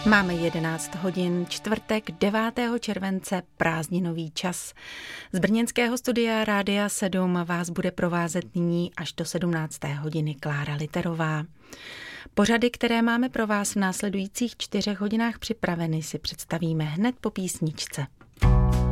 Máme 11 hodin, čtvrtek 9. července, prázdninový čas. Z brněnského studia Rádia 7 vás bude provázet nyní až do 17. hodiny Klára Literová. Pořady, které máme pro vás v následujících 4 hodinách připraveny, si představíme hned po písničce.